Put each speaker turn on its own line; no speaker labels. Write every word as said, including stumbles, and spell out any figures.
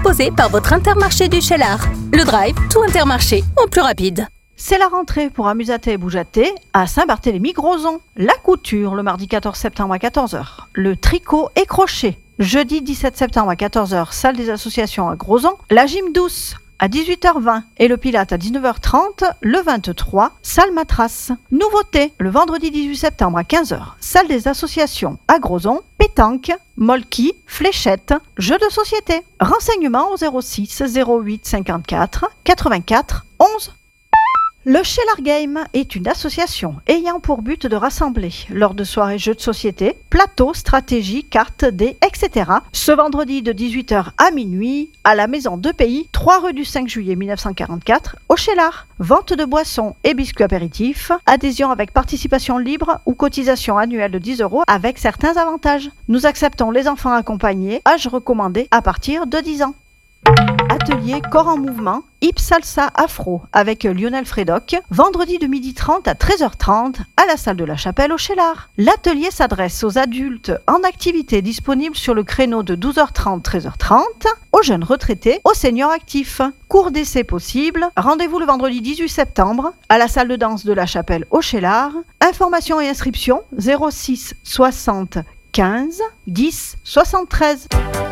proposé par votre Intermarché du Cheylard. Le drive, tout Intermarché, en plus rapide.
C'est la rentrée pour Amusaté et Boujaté à Saint-Barthélemy-Grozon. La couture le mardi quatorze septembre à quatorze heures. Le tricot et crochet jeudi dix-sept septembre à quatorze heures, salle des associations à Grozon. La gym douce à dix-huit heures vingt et le pilate à dix-neuf heures trente le vingt-trois, salle Matras. Nouveauté, le vendredi dix-huit septembre à quinze heures, salle des associations à Grozon, pétanque, molki, fléchette, jeux de société. Renseignements au zéro six zéro huit cinquante-quatre quatre-vingt-quatre onze. Le Cheylard Game est une association ayant pour but de rassembler, lors de soirées jeux de société, plateaux, stratégies, cartes, dés, et cetera, ce vendredi de dix-huit heures à minuit, à la Maison de Pays, trois rue du cinq juillet mille neuf cent quarante-quatre, au Cheylard. Vente de boissons et biscuits apéritifs, adhésion avec participation libre ou cotisation annuelle de dix euros avec certains avantages. Nous acceptons les enfants accompagnés, âge recommandé à partir de dix ans. Atelier Corps en Mouvement, Hip Salsa Afro avec Lionel Frédoc, vendredi de midi trente à treize heures trente à la salle de la Chapelle au Cheylard. L'atelier s'adresse aux adultes en activité disponibles sur le créneau de douze heures trente à treize heures trente, aux jeunes retraités, aux seniors actifs. Cours d'essai possible, rendez-vous le vendredi dix-huit septembre à la salle de danse de la Chapelle au Cheylard. Informations et inscriptions zéro six soixante quinze dix soixante-treize.